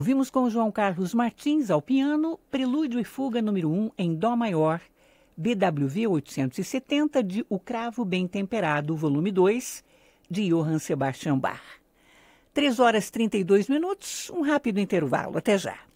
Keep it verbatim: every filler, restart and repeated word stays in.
Ouvimos com João Carlos Martins ao piano, Prelúdio e Fuga número um em Dó maior, B W V oitocentos e setenta, de O Cravo Bem Temperado, volume dois, de Johann Sebastian Bach. três horas e trinta e dois minutos, um rápido intervalo. Até já.